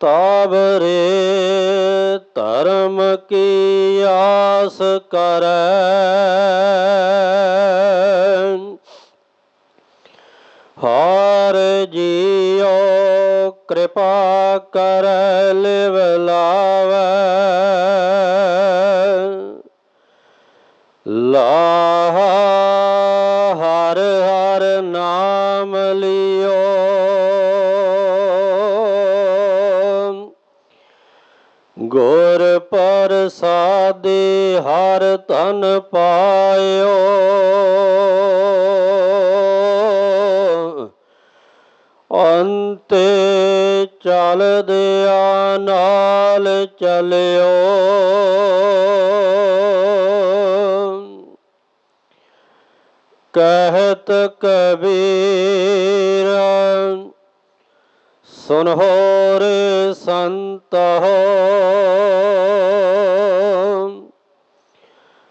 ताबरे धर्म की आस करै, हार जियो कृपा कर लिव लावै, लाहा हर हर नाम लियो, गुर प्रसादि हर धन पायो, अंते चलदिया नाल चलियो, कहत कबीर सुन हो रे संत हो,